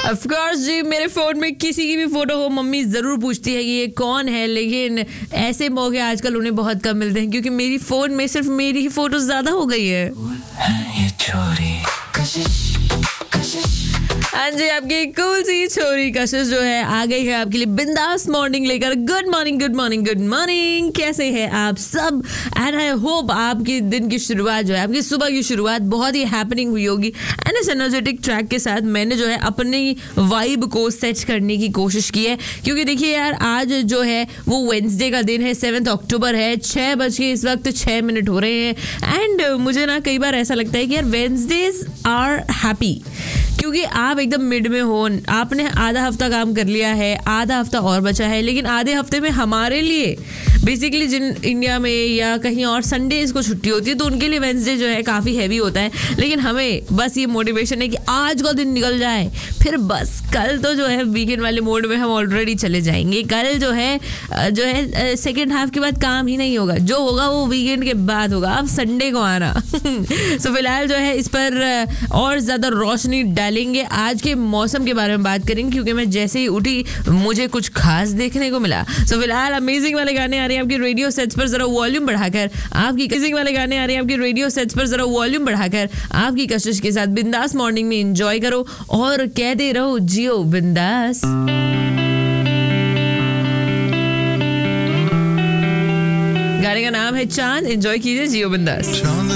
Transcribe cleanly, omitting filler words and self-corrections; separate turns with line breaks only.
Of course जी, मेरे phone में किसी की भी फोटो हो मम्मी जरूर पूछती है कि ये कौन है, लेकिन ऐसे मौके आजकल उन्हें बहुत कम मिलते हैं क्योंकि मेरी फोन में सिर्फ मेरी ही फोटो ज्यादा हो गई है।
ये छोरी
हाँ जी, आपकी कूल सी छोरी कशिश जो है आ गई है आपके लिए बिंदास मॉर्निंग लेकर। Good morning good morning good morning, कैसे हैं आप सब? एंड आई होप आपकी दिन की शुरुआत जो है, आपकी सुबह की शुरुआत बहुत ही हैपनिंग हुई होगी। एंड इस एनर्जेटिक ट्रैक के साथ मैंने जो है अपनी वाइब को सेट करने की कोशिश की है क्योंकि देखिए यार, आज जो है वो वेडनेसडे का दिन है, 7 अक्टूबर है, 6 बज के इस वक्त 6 मिनट हो रहे हैं। एंड मुझे ना कई बार ऐसा लगता है कि यार वेडनेसडेज आर हैप्पी क्योंकि आप एकदम मिड में हो, आपने आधा हफ्ता काम कर लिया है, आधा हफ्ता और बचा है, लेकिन आधे हफ्ते में हमारे लिए बेसिकली जिन इंडिया में या कहीं और संडेज को छुट्टी होती है तो उनके लिए वेडनेसडे जो है काफ़ी हैवी होता है। लेकिन हमें बस ये मोटिवेशन है कि आज का दिन निकल जाए, फिर बस कल तो जो है वीकेंड वाले मोड में हम ऑलरेडी चले जाएंगे। कल जो है सेकेंड हाफ के बाद काम ही नहीं होगा, जो होगा वो वीकेंड के बाद होगा। अब संडे को आना सो फिलहाल जो है इस पर और ज़्यादा रोशनी डालेंगे, आज के मौसम के बारे में बात करेंगे क्योंकि मैं जैसे ही उठी मुझे कुछ खास देखने को मिला। सो फिलहाल अमेजिंग वाले गाने आ रहे हैं आपकी रेडियो सेट्स पर, जरा वॉल्यूम बढ़ाकर आपकी अमेजिंग वाले गाने आ रहे हैं आपकी रेडियो सेट्स पर, जरा वॉल्यूम बढ़ाकर आपकी कशिश के साथ बिंदास मॉर्निंग में एंजॉय करो और कहते रहो जियो बिंदास। गाने का नाम है चांद, एंजॉय कीजिए, जियो बिंदास।